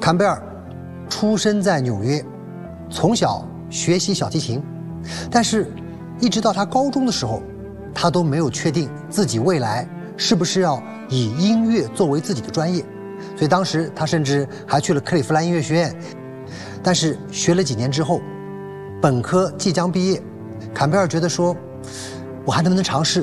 坎贝尔出生在纽约，从小学习小提琴，但是，一直到他高中的时候，他都没有确定自己未来是不是要以音乐作为自己的专业。所以当时他甚至还去了克利夫兰音乐学院，但是学了几年之后，本科即将毕业，坎贝尔觉得说，我还能不能尝试